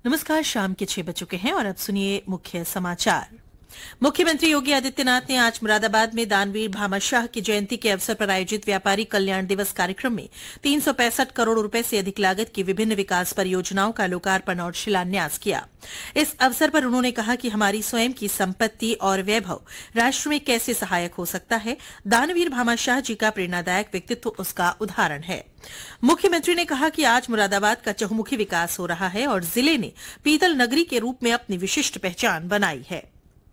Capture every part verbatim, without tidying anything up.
नमस्कार। शाम के छह बज चुके हैं और अब सुनिए मुख्य समाचार। मुख्यमंत्री योगी आदित्यनाथ ने आज मुरादाबाद में दानवीर भामाशाह की जयंती के अवसर पर आयोजित व्यापारी कल्याण दिवस कार्यक्रम में तीन सौ पैंसठ करोड़ रुपए से अधिक लागत की विभिन्न विकास परियोजनाओं का लोकार्पण और शिलान्यास किया। इस अवसर पर उन्होंने कहा कि हमारी स्वयं की संपत्ति और वैभव राष्ट्र में कैसे सहायक हो सकता है। दानवीर भामाशाह जी का प्रेरणादायक व्यक्तित्व उसका उदाहरण है। मुख्यमंत्री ने कहा कि आज मुरादाबाद का चहुमुखी विकास हो रहा है और जिले ने पीतल नगरी के रूप में अपनी विशिष्ट पहचान बनाई है।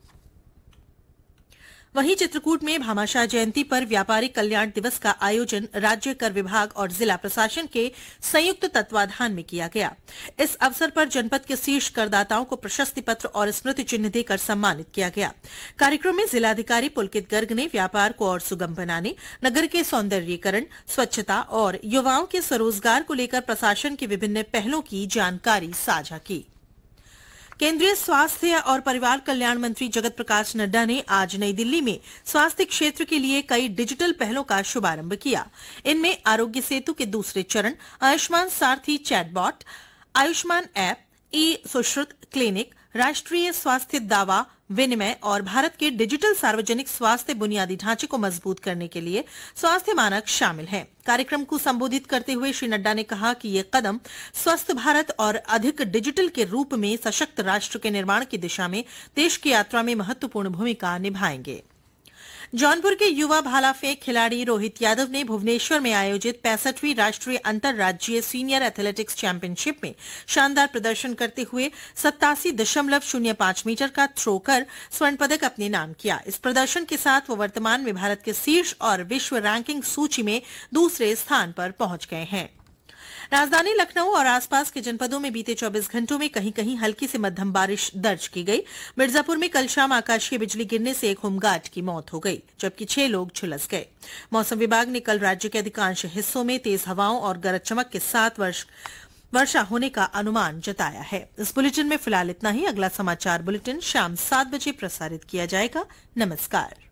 वहीं चित्रकूट में भामाशाह जयंती पर व्यापारी कल्याण दिवस का आयोजन राज्य कर विभाग और जिला प्रशासन के संयुक्त तत्वाधान में किया गया। इस अवसर पर जनपद के शीर्ष करदाताओं को प्रशस्ति पत्र और स्मृति चिन्ह देकर सम्मानित किया गया। कार्यक्रम में जिलाधिकारी पुलकित गर्ग ने व्यापार को और सुगम बनाने, नगर के सौंदर्यीकरण, स्वच्छता और युवाओं के स्वरोजगार को लेकर प्रशासन की विभिन्न पहलों की जानकारी साझा की। केंद्रीय स्वास्थ्य और परिवार कल्याण मंत्री जगत प्रकाश नड्डा ने आज नई दिल्ली में स्वास्थ्य क्षेत्र के लिए कई डिजिटल पहलों का शुभारंभ किया। इनमें आरोग्य सेतु के दूसरे चरण, आयुष्मान सारथी चैटबॉट, आयुष्मान ऐप, ई सुश्रुत क्लिनिक, राष्ट्रीय स्वास्थ्य दावा विनिमय और भारत के डिजिटल सार्वजनिक स्वास्थ्य बुनियादी ढांचे को मजबूत करने के लिए स्वास्थ्य मानक शामिल हैं। कार्यक्रम को संबोधित करते हुए श्री नड्डा ने कहा कि ये कदम स्वस्थ भारत और अधिक डिजिटल के रूप में सशक्त राष्ट्र के निर्माण की दिशा में देश की यात्रा में महत्वपूर्ण भूमिका निभाएंगे। जौनपुर के युवा भाला फेंक खिलाड़ी रोहित यादव ने भुवनेश्वर में आयोजित पैंसठवीं राष्ट्रीय अंतर्राज्यीय सीनियर एथलेटिक्स चैंपियनशिप में शानदार प्रदर्शन करते हुए सत्तासी दशमलव शून्य पांच मीटर का थ्रो कर स्वर्ण पदक अपने नाम किया। इस प्रदर्शन के साथ वो वर्तमान में भारत के शीर्ष और विश्व रैंकिंग सूची में दूसरे स्थान पर पहुंच गए हैं। राजधानी लखनऊ और आसपास के जनपदों में बीते चौबीस घंटों में कहीं कहीं हल्की से मध्यम बारिश दर्ज की गई। मिर्जापुर में कल शाम आकाशीय बिजली गिरने से एक होमगार्ड की मौत हो गई, जबकि छह लोग झुलस गए। मौसम विभाग ने कल राज्य के अधिकांश हिस्सों में तेज हवाओं और गरज चमक के साथ वर्षा होने का अनुमान जताया है। इस बुलेटिन में फिलहाल इतना ही। अगला समाचार बुलेटिन शाम सात बजे प्रसारित किया जाएगा। नमस्कार।